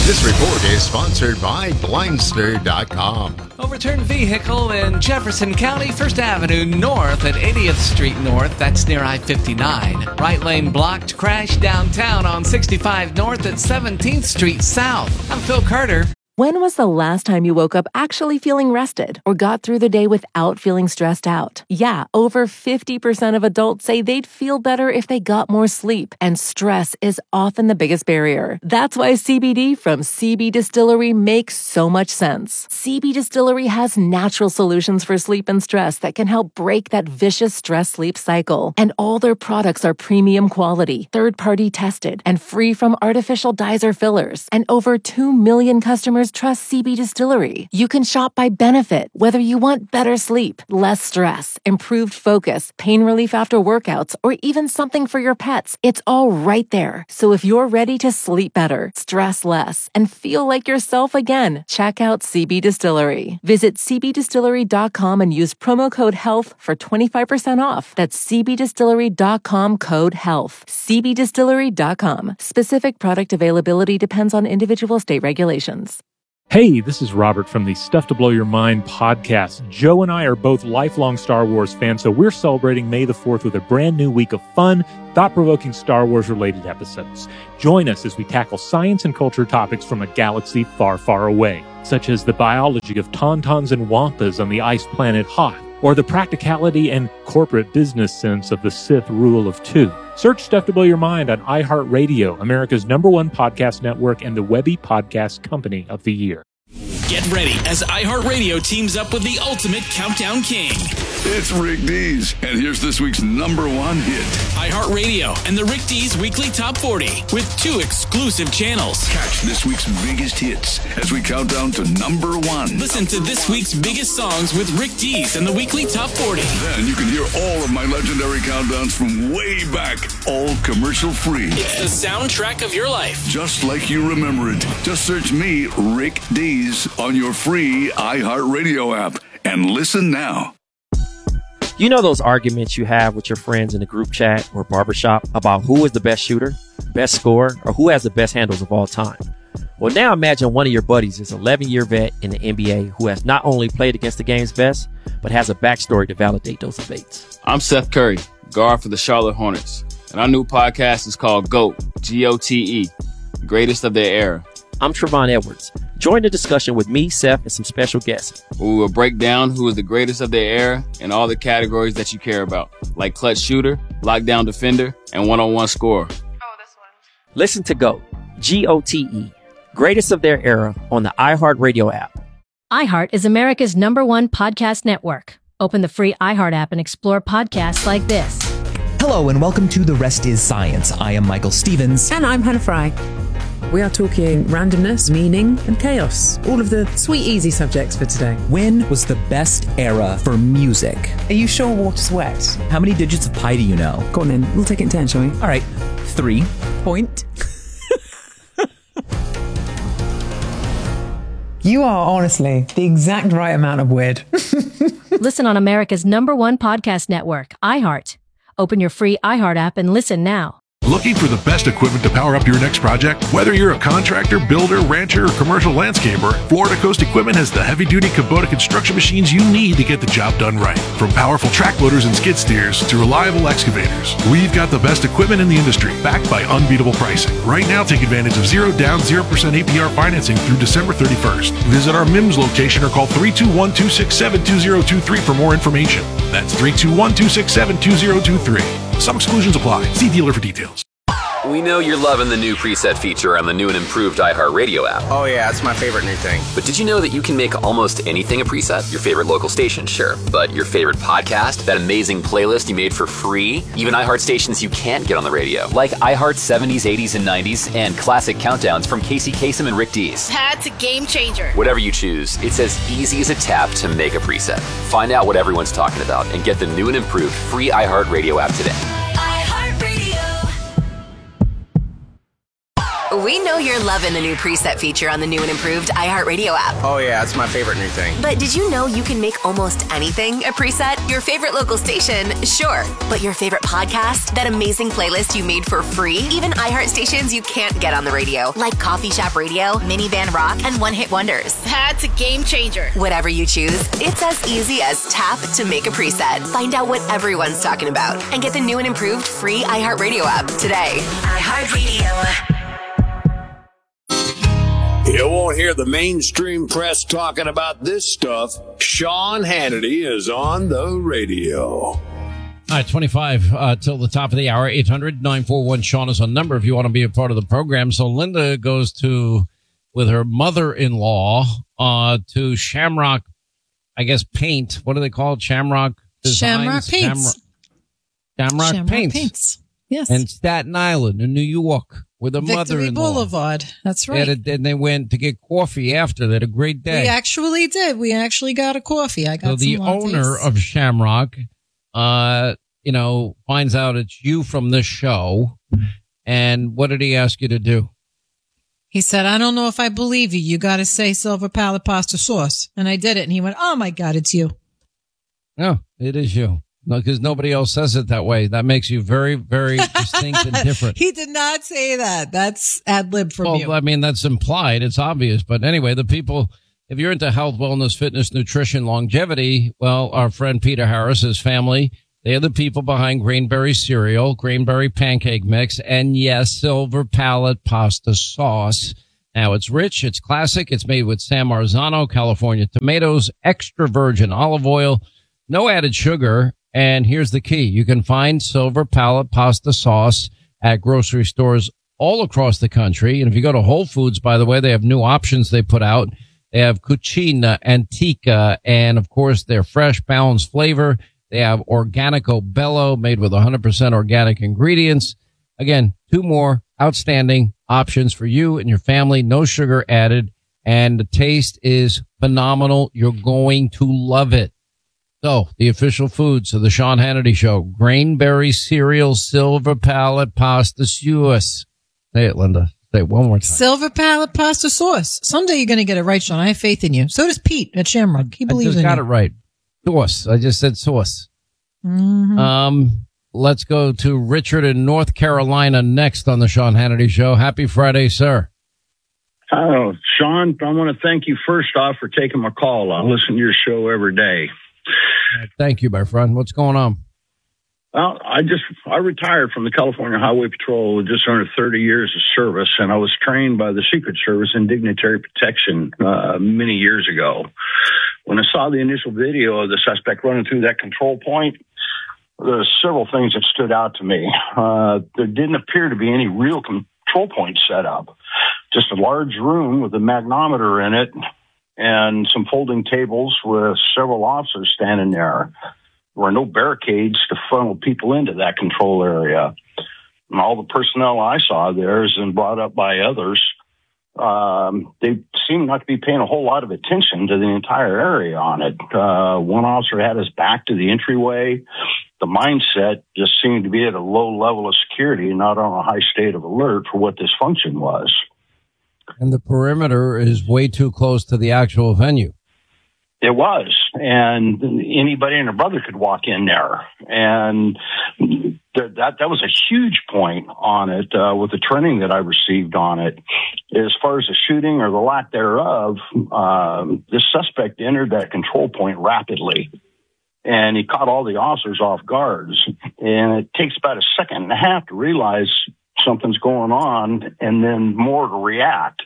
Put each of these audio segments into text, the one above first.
This report is sponsored by Blindster.com. Overturned vehicle in Jefferson County, 1st Avenue North at 80th Street North. That's near I-59. Right lane blocked. Crash downtown on 65 North at 17th Street South. I'm Phil Carter. When was the last time you woke up actually feeling rested or got through the day without feeling stressed out? Yeah, over 50% of adults say they'd feel better if they got more sleep, and stress is often the biggest barrier. That's why CBD from CB Distillery makes so much sense. CB Distillery has natural solutions for sleep and stress that can help break that vicious stress-sleep cycle. And all their products are premium quality, third-party tested, and free from artificial dyes or fillers. And over 2 million customers trust CB Distillery. You can shop by benefit, whether you want better sleep, less stress, improved focus, pain relief after workouts, or even something for your pets. It's all right there. So if you're ready to sleep better, stress less, and feel like yourself again, check out CB Distillery. Visit cbdistillery.com and use promo code HEALTH for 25% off. That's cbdistillery.com code HEALTH. cbdistillery.com. Specific product availability depends on individual state regulations. Hey, this is Robert from the Stuff to Blow Your Mind podcast. Joe and I are both lifelong Star Wars fans, so we're celebrating May the 4th with a brand new week of fun, thought-provoking Star Wars-related episodes. Join us as we tackle science and culture topics from a galaxy far, far away, such as the biology of tauntauns and wampas on the ice planet Hoth, or the practicality and corporate business sense of the Sith Rule of Two. Search Stuff to Blow Your Mind on iHeartRadio, America's #1 podcast network and the Webby Podcast Company of the Year. Get ready as iHeartRadio teams up with the ultimate countdown king. It's Rick Dees, and here's this week's #1 hit. iHeartRadio and the Rick Dees Weekly Top 40 with 2 exclusive channels. Catch this week's biggest hits as we count down to #1. Listen to this week's biggest songs with Rick Dees and the Weekly Top 40. Then you can hear all of my legendary countdowns from way back, all commercial free. It's the soundtrack of your life. Just like you remember it. Just search me, Rick Dees, on your free iHeartRadio app and listen now. You know those arguments you have with your friends in a group chat or barbershop about who is the best shooter, best scorer, or who has the best handles of all time? Well, now imagine one of your buddies is an 11-year vet in the NBA who has not only played against the game's best, but has a backstory to validate those debates. I'm Seth Curry, guard for the Charlotte Hornets, and our new podcast is called GOAT, G-O-T-E, Greatest of Their Era. I'm Trevon Edwards. Join the discussion with me, Seth, and some special guests. We will break down who is the greatest of their era in all the categories that you care about, like clutch shooter, lockdown defender, and one-on-one scorer. Listen to GOAT, G-O-T-E, Greatest of Their Era on the iHeartRadio app. iHeart is America's #1 podcast network. Open the free iHeart app and explore podcasts like this. Hello and welcome to The Rest is Science. I am Michael Stevens. And I'm Hannah Fry. We are talking randomness, meaning, and chaos. All of the sweet, easy subjects for today. When was the best era for music? Are you sure water's wet? How many digits of pi do you know? Go on then. We'll take it in turn, shall we? All right. 3. Point. You are honestly the exact right amount of weird. Listen on America's #1 podcast network, iHeart. Open your free iHeart app and listen now. Looking for the best equipment to power up your next project? Whether you're a contractor, builder, rancher, or commercial landscaper, Florida Coast Equipment has the heavy-duty Kubota construction machines you need to get the job done right. From powerful track loaders and skid steers to reliable excavators, we've got the best equipment in the industry, backed by unbeatable pricing. Right now, take advantage of 0 down, 0% APR financing through December 31st. Visit our MIMS location or call 321-267-2023 for more information. That's 321-267-2023. Some exclusions apply. See dealer for details. We know you're loving the new preset feature on the new and improved iHeartRadio app. Oh yeah, it's my favorite new thing. But did you know that you can make almost anything a preset? Your favorite local station, sure. But your favorite podcast? That amazing playlist you made for free? Even iHeart stations you can't get on the radio. Like iHeart 70s, 80s, and 90s, and classic countdowns from Casey Kasem and Rick Dees. That's a game changer. Whatever you choose, it's as easy as a tap to make a preset. Find out what everyone's talking about and get the new and improved free iHeartRadio app today. We know you're loving the new preset feature on the new and improved iHeartRadio app. Oh, yeah, it's my favorite new thing. But did you know you can make almost anything a preset? Your favorite local station, sure. But your favorite podcast? That amazing playlist you made for free? Even iHeart stations you can't get on the radio, like Coffee Shop Radio, Minivan Rock, and One Hit Wonders. That's a game changer. Whatever you choose, it's as easy as tap to make a preset. Find out what everyone's talking about and get the new and improved free iHeartRadio app today. iHeartRadio. You won't hear the mainstream press talking about this stuff. Sean Hannity is on the radio. All right, 25 till the top of the hour. 800-941-SEAN is a number if you want to be a part of the program. So Linda goes with her mother-in-law to Shamrock, I guess, Paint. What do they call it? Shamrock Designs? Shamrock Paints. Shamrock Paints. Yes. And Staten Island in New York with a mother-in-law. Victory Boulevard. That's right. And they went to get coffee after. They had a great day. We actually did. We actually got a coffee. I got some the lattes. owner of Shamrock, finds out it's you from this show. And what did he ask you to do? He said, I don't know if I believe you. You got to say silver palate pasta sauce. And I did it. And he went, oh, my God, it's you. No, it is you. No, because nobody else says it that way. That makes you very, very distinct and different. He did not say that. That's ad lib from you. Well, I mean, that's implied. It's obvious. But anyway, the people, if you're into health, wellness, fitness, nutrition, longevity, well, our friend Peter Harris's family, they're the people behind Grainberry cereal, Grainberry pancake mix, and yes, silver palate pasta sauce. Now, it's rich, it's classic, it's made with San Marzano, California tomatoes, extra virgin olive oil, no added sugar. And here's the key. You can find silver palate pasta sauce at grocery stores all across the country. And if you go to Whole Foods, by the way, they have new options they put out. They have Cucina, Antica, and of course their fresh, balanced flavor. They have Organico Bello made with 100% organic ingredients. Again, two more outstanding options for you and your family. No sugar added. And the taste is phenomenal. You're going to love it. So, the official foods of the Sean Hannity Show, Grainberry cereal, silver palate pasta sauce. Say it, Linda. Say it one more time. Silver palate pasta sauce. Someday you're going to get it right, Sean. I have faith in you. So does Pete at Shamrock. He believes in you. I just got it right. Sauce. I just said sauce. Mm-hmm. Let's go to Richard in North Carolina next on the Sean Hannity Show. Happy Friday, sir. Oh, Sean, I want to thank you first off for taking my call. I listen to your show every day. Thank you, my friend. What's going on? Well, I retired from the California Highway Patrol with just under 30 years of service, and I was trained by the Secret Service in dignitary protection many years ago. When I saw the initial video of the suspect running through that control point, there were several things that stood out to me. There didn't appear to be any real control point set up, just a large room with a magnometer in it, and some folding tables with several officers standing there. There were no barricades to funnel people into that control area. And all the personnel I saw there has been brought up by others. They seem not to be paying a whole lot of attention to the entire area on it. One officer had his back to the entryway. The mindset just seemed to be at a low level of security, not on a high state of alert for what this function was. And the perimeter is way too close to the actual venue. It was, and anybody and their brother could walk in there, and that was a huge point on it with the training that I received on it. As far as the shooting or the lack thereof, this suspect entered that control point rapidly, and he caught all the officers off guard. And it takes about a second and a half to realize something's going on, and then more to react.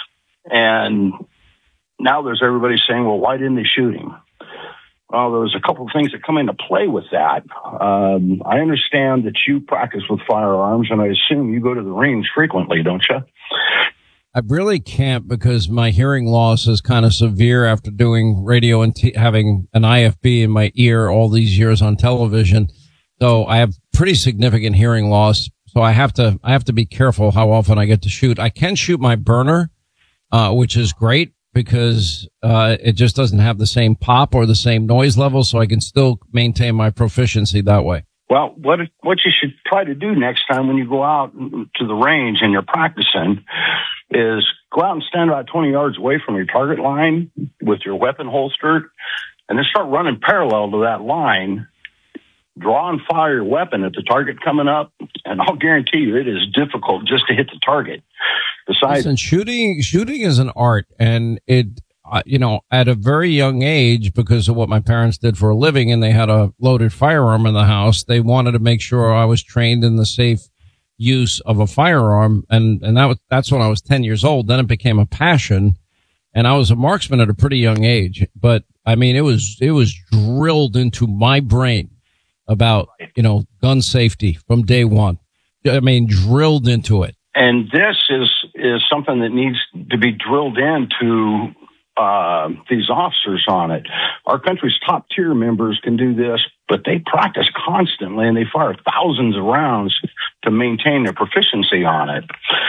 And now there's everybody saying, well, why didn't they shoot him? Well, there was a couple of things that come into play with that. I understand that you practice with firearms, and I assume you go to the range frequently, don't you? I really can't because my hearing loss is kind of severe after doing radio and having an IFB in my ear all these years on television. So I have pretty significant hearing loss. So I have to be careful how often I get to shoot. I can shoot my burner, which is great because it just doesn't have the same pop or the same noise level. So I can still maintain my proficiency that way. Well, what you should try to do next time when you go out to the range and you're practicing is go out and stand about 20 yards away from your target line with your weapon holstered, and then start running parallel to that line. Draw and fire your weapon at the target coming up, and I'll guarantee you it is difficult just to hit the target. Besides, listen, shooting is an art, and it, at a very young age, because of what my parents did for a living, and they had a loaded firearm in the house, they wanted to make sure I was trained in the safe use of a firearm, and that's when I was 10 years old. Then it became a passion, and I was a marksman at a pretty young age. But I mean, it was drilled into my brain about, gun safety from day one. I mean, drilled into it. And this is something that needs to be drilled into these officers on it. Our country's top tier members can do this, but they practice constantly and they fire thousands of rounds to maintain their proficiency on it.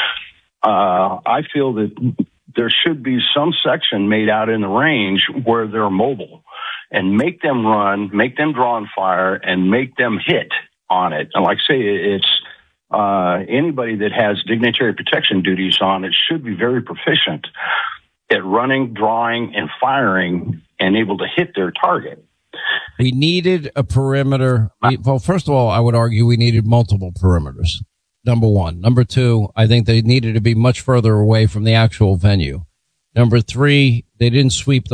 I feel that there should be some section made out in the range where they're mobile, and make them run, make them draw and fire, and make them hit on it. And like I say, it's anybody that has dignitary protection duties on it should be very proficient at running, drawing, and firing, and able to hit their target. We needed a perimeter. Well, first of all, I would argue we needed multiple perimeters. Number one. Number two, I think they needed to be much further away from the actual venue. Number three, they didn't sweep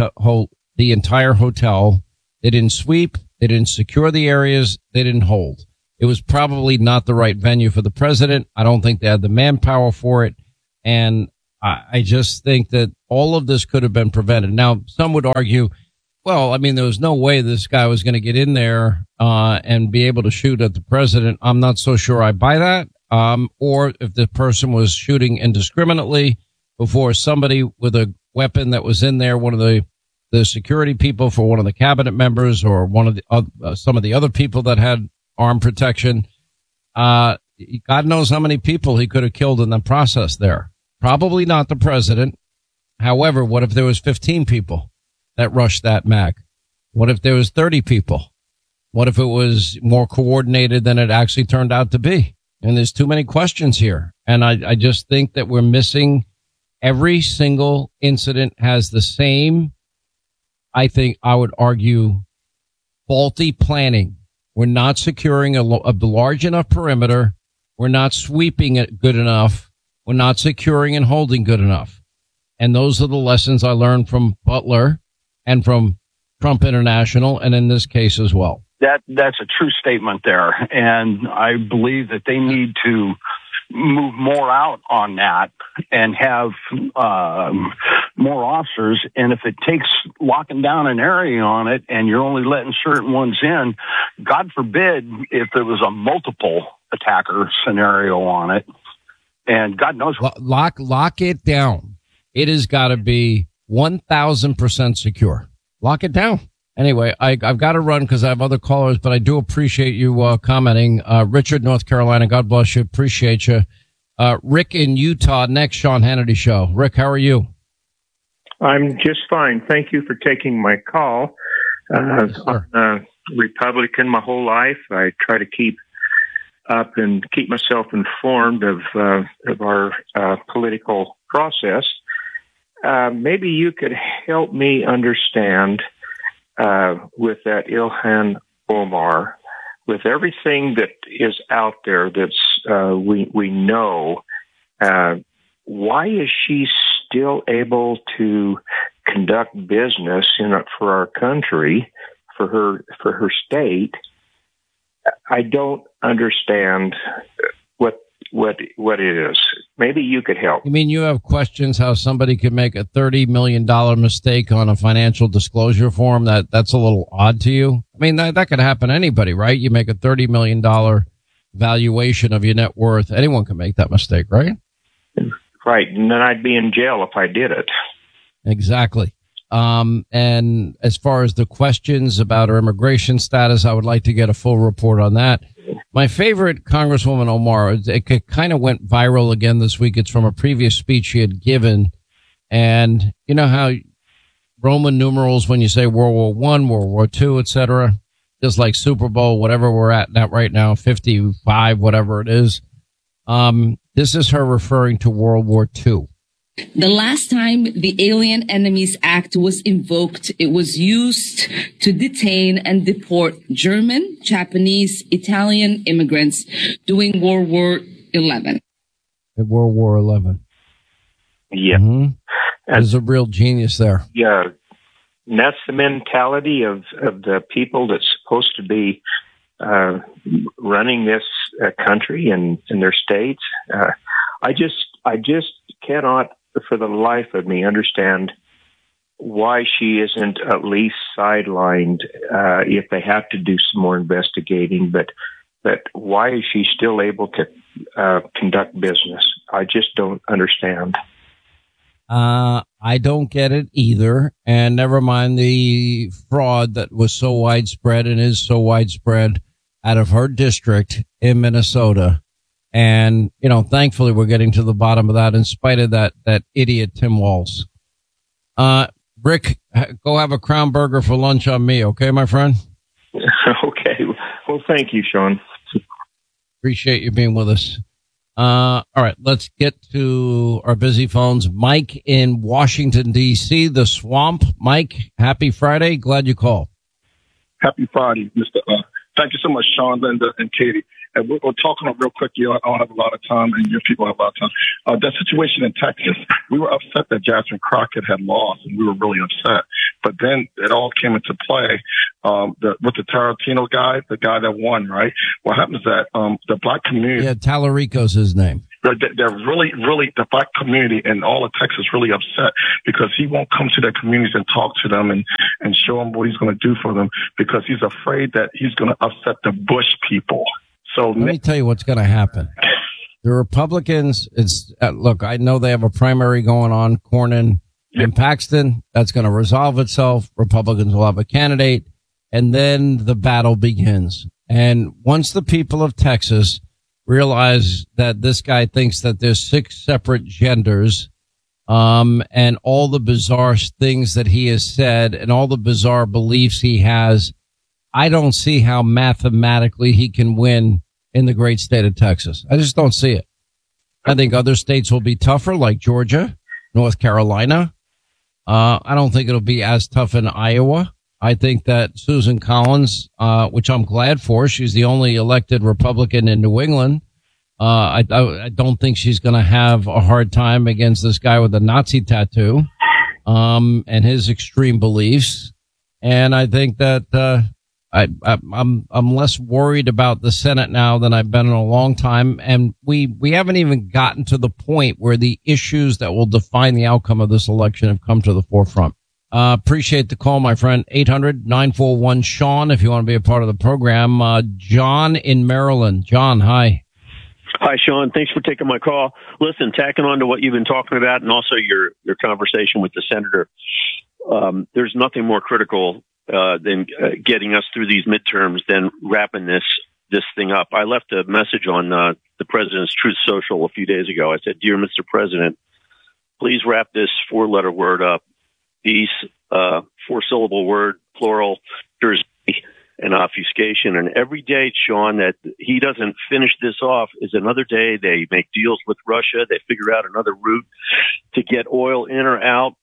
the entire hotel. They didn't sweep. They didn't secure the areas. They didn't hold. It was probably not the right venue for the president. I don't think they had the manpower for it. And I just think that all of this could have been prevented. Now, some would argue, well, I mean, there was no way this guy was going to get in there and be able to shoot at the president. I'm not so sure I buy that. Or if the person was shooting indiscriminately before somebody with a weapon that was in there, one of the security people for one of the cabinet members or one of the some of the other people that had armed protection. God knows how many people he could have killed in the process there. Probably not the president. However, what if there was 15 people that rushed that MAC? What if there was 30 people? What if it was more coordinated than it actually turned out to be? And there's too many questions here. And I just think that we're missing every single incident has the same, I think I would argue, faulty planning. We're not securing a large enough perimeter. We're not sweeping it good enough. We're not securing and holding good enough. And those are the lessons I learned from Butler and from Trump International, and in this case as well. That's a true statement there. And I believe that they need to move more out on that and have more officers. And if it takes locking down an area on it and you're only letting certain ones in, God forbid if there was a multiple attacker scenario on it. And God knows. Lock it down. It has got to be 1,000% secure. Lock it down. Anyway, I've got to run because I have other callers, but I do appreciate you commenting. Richard, North Carolina, God bless you. Appreciate you. Rick in Utah, next Sean Hannity Show. Rick, how are you? I'm just fine. Thank you for taking my call. I'm a Republican my whole life. I try to keep up and keep myself informed of our political process. Maybe you could help me understand with that Ilhan Omar, with everything that is out there that's we know. Why is she still able to conduct business for our country, for her state? I don't understand what it is. Maybe you could help. You mean you have questions how somebody could make a $30 million mistake on a financial disclosure form? That's a little odd to you? I mean, that could happen to anybody, right? You make a $30 million valuation of your net worth. Anyone can make that mistake, right? Right. And then I'd be in jail if I did it. Exactly. And as far as the questions about her immigration status, I would like to get a full report on that. My favorite Congresswoman Omar, it kind of went viral again this week. It's from a previous speech she had given. And you know how Roman numerals, when you say World War I, World War II, etc., just like Super Bowl, whatever we're at right now, 55, whatever it is. This is her referring to World War II. The last time the Alien Enemies Act was invoked, it was used to detain and deport German, Japanese, Italian immigrants during World War XI. World War XI. Yeah. Mm-hmm. There's a real genius there. Yeah. And that's the mentality of the people that's supposed to be running this country and their states. I just cannot, for the life of me, understand why she isn't at least sidelined if they have to do some more investigating. But why is she still able to conduct business? I just don't understand. I don't get it either. And never mind the fraud that was so widespread and is so widespread out of her district in Minnesota. And, thankfully we're getting to the bottom of that in spite of that idiot Tim Walz. Rick, go have a Crown Burger for lunch on me. Okay, my friend? Okay. Well, thank you, Sean. Appreciate you being with us. All right, let's get to our busy phones. Mike in Washington, D.C., the Swamp. Mike, happy Friday. Glad you called. Happy Friday, Mr. Thank you so much, Sean, Linda, and Katie. And we're talking real quick. I don't have a lot of time, and your people have a lot of time. That situation in Texas, we were upset that Jasmine Crockett had lost, and we were really upset. But then it all came into play with the Tarantino guy, the guy that won, right? What happened is that the black community... Yeah, Tallarico's his name. They're really, the black community and all of Texas really upset because he won't come to their communities and talk to them and show them what he's going to do for them because he's afraid that he's going to upset the Bush people. So let me tell you what's going to happen. The Republicans, look, I know they have a primary going on, Cornyn and Paxton. That's going to resolve itself. Republicans will have a candidate, and then the battle begins. And once the people of Texas realize that this guy thinks that there's 6 separate genders, and all the bizarre things that he has said and all the bizarre beliefs he has, I don't see how mathematically he can win in the great state of Texas. I just don't see it. I think other states will be tougher, like Georgia, North Carolina. I don't think it'll be as tough in Iowa. I think that Susan Collins, which I'm glad for, she's the only elected Republican in New England. I don't think she's going to have a hard time against this guy with a Nazi tattoo, and his extreme beliefs. And I think that, I'm less worried about the Senate now than I've been in a long time. And we haven't even gotten to the point where the issues that will define the outcome of this election have come to the forefront. Appreciate the call, my friend. 800-941-SEAN if you want to be a part of the program. John in Maryland. John, hi. Hi, Sean. Thanks for taking my call. Listen, tacking on to what you've been talking about and also your conversation with the senator, there's nothing more critical than getting us through these midterms than wrapping this thing up. I left a message on the president's Truth Social a few days ago. I said, "Dear Mr. President, please wrap this 4-letter word up. Peace, 4-syllable word, plural, Jersey, and obfuscation. And every day, Sean, that he doesn't finish this off is another day they make deals with Russia. They figure out another route to get oil in or out.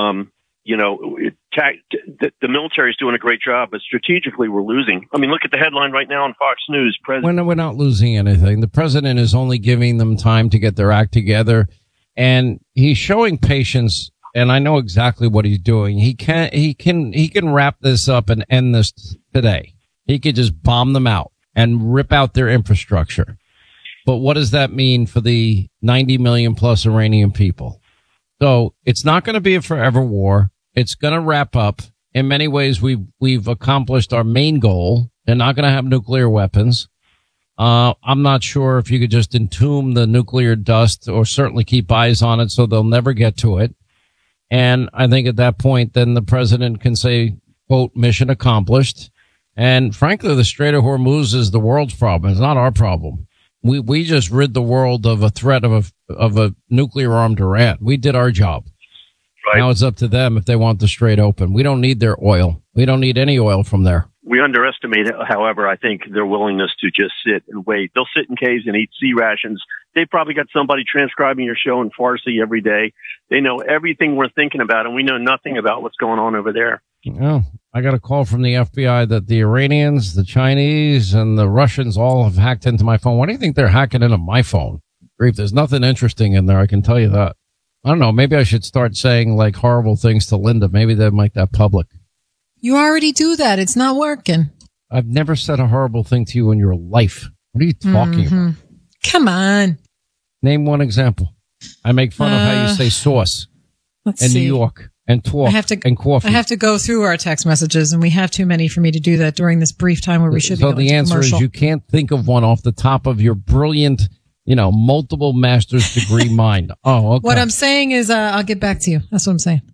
The military is doing a great job, but strategically we're losing. I mean, look at the headline right now on Fox News. We're not losing anything. The president is only giving them time to get their act together, and he's showing patience. And I know exactly what he's doing. He can wrap this up and end this today. He could just bomb them out and rip out their infrastructure. But what does that mean for the 90 million plus Iranian people? So it's not going to be a forever war. It's going to wrap up. In many ways, we've accomplished our main goal. They're not going to have nuclear weapons. I'm not sure if you could just entomb the nuclear dust or certainly keep eyes on it so they'll never get to it. And I think at that point, then the president can say, quote, mission accomplished. And frankly, the Strait of Hormuz is the world's problem. It's not our problem. We just rid the world of a threat of a nuclear armed Iran. We did our job. Right. Now it's up to them if they want the strait open. We don't need their oil. We don't need any oil from there. We underestimate, however, I think their willingness to just sit and wait. They'll sit in caves and eat sea rations. They've probably got somebody transcribing your show in Farsi every day. They know everything we're thinking about, and we know nothing about what's going on over there. Oh, I got a call from the FBI that the Iranians, the Chinese, and the Russians all have hacked into my phone. Why do you think they're hacking into my phone? Grief, there's nothing interesting in there, I can tell you that. I don't know, maybe I should start saying, like, horrible things to Linda. Maybe they'll make that public. You already do that. It's not working. I've never said a horrible thing to you in your life. What are you talking about? Come on. Name one example. I make fun of how you say sauce and New York and talk and coffee. I have to go through our text messages, and we have too many for me to do that during this brief time where we should be going to commercial. So the answer is you can't think of one off the top of your brilliant, multiple master's degree mind. Oh, okay. What I'm saying is I'll get back to you. That's what I'm saying.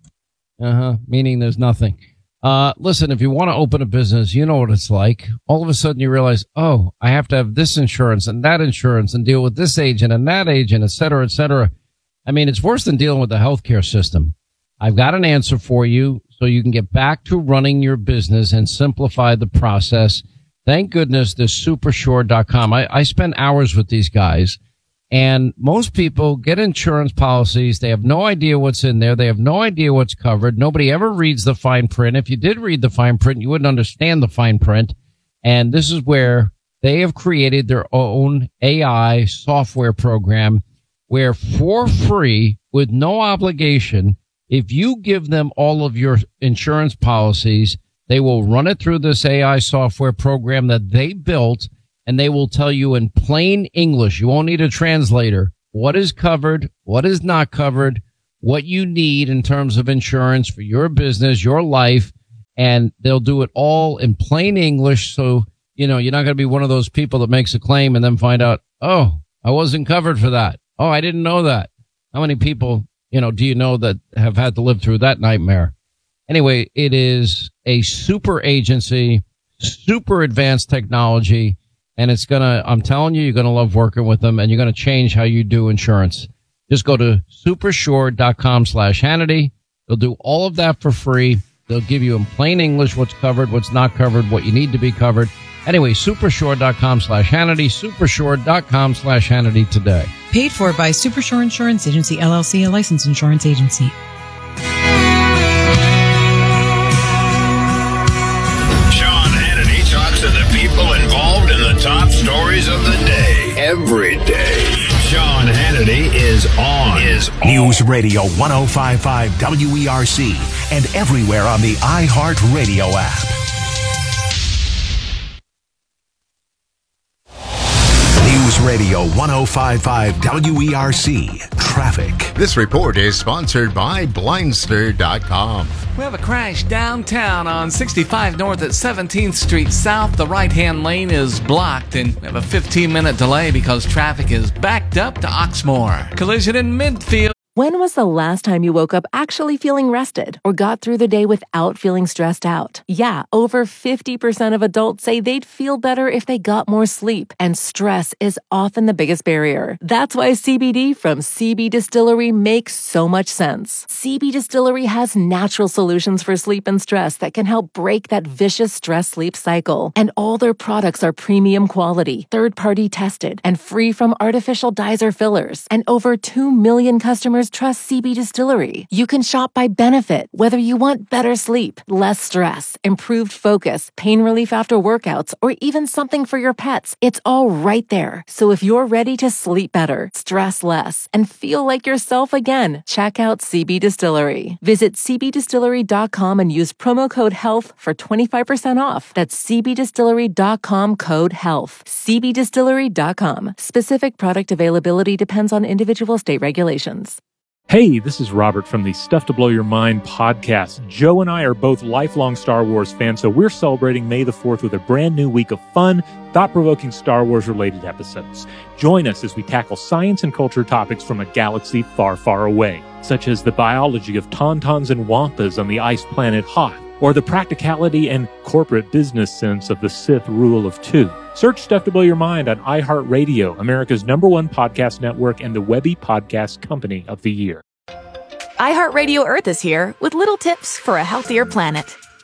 Meaning there's nothing. Listen, if you want to open a business, you know what it's like. All of a sudden you realize, oh, I have to have this insurance and that insurance and deal with this agent and that agent, et cetera, et cetera. I mean, it's worse than dealing with the healthcare system. I've got an answer for you so you can get back to running your business and simplify the process. Thank goodness there's Supersure.com. I spend hours with these guys. And most people get insurance policies. They have no idea what's in there. They have no idea what's covered. Nobody ever reads the fine print. If you did read the fine print, you wouldn't understand the fine print. And this is where they have created their own AI software program where for free, with no obligation, if you give them all of your insurance policies, they will run it through this AI software program that they built. And they will tell you in plain English, you won't need a translator, what is covered, what is not covered, what you need in terms of insurance for your business, your life. And they'll do it all in plain English. So, you're not going to be one of those people that makes a claim and then find out, oh, I wasn't covered for that. Oh, I didn't know that. How many people, do you know that have had to live through that nightmare? Anyway, it is a super agency, super advanced technology. And I'm telling you, you're going to love working with them and you're going to change how you do insurance. Just go to supersure.com/Hannity. They'll do all of that for free. They'll give you in plain English what's covered, what's not covered, what you need to be covered. Anyway, supersure.com/Hannity, supersure.com/Hannity today. Paid for by Supersure Insurance Agency, LLC, a licensed insurance agency. Top stories of the day, every day. Sean Hannity is on. News Radio 105.5 WERC and everywhere on the iHeartRadio app. News Radio 105.5 WERC. Traffic. This report is sponsored by Blindster.com. We have a crash downtown on 65 North at 17th Street South. The right-hand lane is blocked, and we have a 15-minute delay because traffic is backed up to Oxmoor. Collision in Midfield. When was the last time you woke up actually feeling rested or got through the day without feeling stressed out? Yeah, over 50% of adults say they'd feel better if they got more sleep, and stress is often the biggest barrier. That's why CBD from CB Distillery makes so much sense. CB Distillery has natural solutions for sleep and stress that can help break that vicious stress-sleep cycle. And all their products are premium quality, third-party tested, and free from artificial dyes or fillers. And over 2 million customers trust CB Distillery. You can shop by benefit, whether you want better sleep, less stress, improved focus, pain relief after workouts, or even something for your pets. It's all right there. So if you're ready to sleep better, stress less, and feel like yourself again, check out CB Distillery. Visit cbdistillery.com and use promo code HEALTH for 25% off. That's cbdistillery.com code HEALTH. cbdistillery.com. Specific product availability depends on individual state regulations. Hey, this is Robert from the Stuff to Blow Your Mind podcast. Joe and I are both lifelong Star Wars fans, so we're celebrating May the 4th with a brand new week of fun, thought-provoking Star Wars-related episodes. Join us as we tackle science and culture topics from a galaxy far, far away, such as the biology of tauntauns and wampas on the ice planet Hoth, or the practicality and corporate business sense of the Sith Rule of Two. Search Stuff to Blow Your Mind on iHeartRadio, America's #1 podcast network and the Webby Podcast Company of the Year. iHeartRadio Earth is here with little tips for a healthier planet.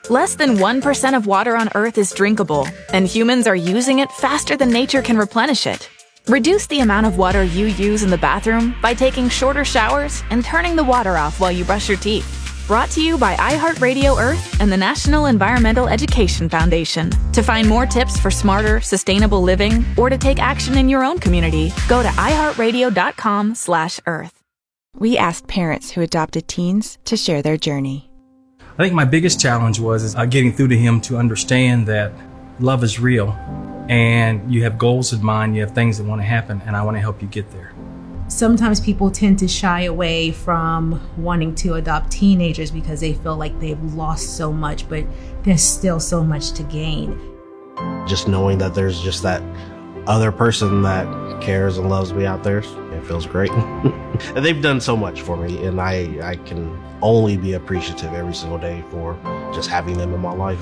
Less than 1% of water on Earth is drinkable, and humans are using it faster than nature can replenish it. Reduce the amount of water you use in the bathroom by taking shorter showers and turning the water off while you brush your teeth. Brought to you by iHeartRadio Earth and the National Environmental Education Foundation. To find more tips for smarter, sustainable living or to take action in your own community, go to iHeartRadio.com/Earth. We asked parents who adopted teens to share their journey. I think my biggest challenge was getting through to him to understand that love is real and you have goals in mind, you have things that want to happen, and I want to help you get there. Sometimes people tend to shy away from wanting to adopt teenagers because they feel like they've lost so much, but there's still so much to gain. Just knowing that there's just that other person that cares and loves me out there, it feels great. And they've done so much for me, and I can only be appreciative every single day for just having them in my life.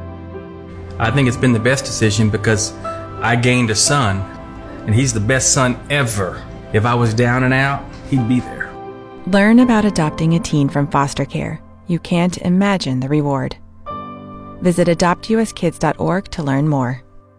I think it's been the best decision because I gained a son, and he's the best son ever. If I was down and out, he'd be there. Learn about adopting a teen from foster care. You can't imagine the reward. Visit adoptuskids.org to learn more.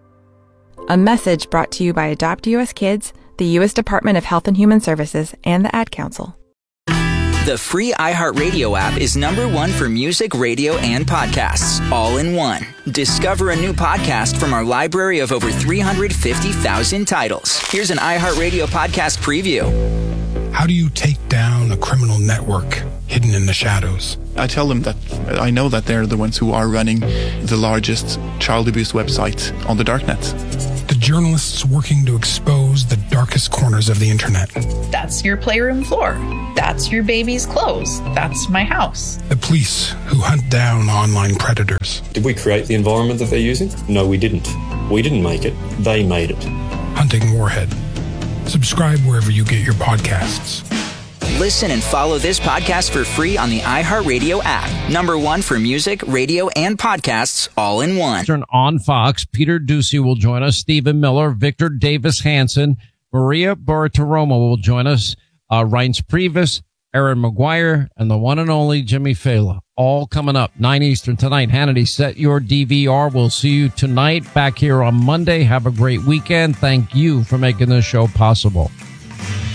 A message brought to you by Adopt US Kids, the U.S. Department of Health and Human Services, and the Ad Council. The free iHeartRadio app is #1 for music, radio, and podcasts, all in one. Discover a new podcast from our library of over 350,000 titles. Here's an iHeartRadio podcast preview. How do you take down a criminal network hidden in the shadows? I tell them that I know that they're the ones who are running the largest child abuse website on the darknet. The journalists working to expose the darkest corners of the internet. That's your playroom floor. That's your baby's clothes. That's my house. The police who hunt down online predators. Did we create the environment that they're using? No, we didn't. We didn't make it. They made it. Hunting Warhead. Subscribe wherever you get your podcasts. Listen and follow this podcast for free on the iHeartRadio app. #1 for music, radio, and podcasts, all in one. On Fox, Peter Ducey will join us. Stephen Miller, Victor Davis Hanson, Maria Bartiromo will join us. Reince Priebus, Aaron McGuire, and the one and only Jimmy Fallon. All coming up 9 Eastern tonight. Hannity, set your DVR. We'll see you tonight back here on Monday. Have a great weekend. Thank you for making this show possible.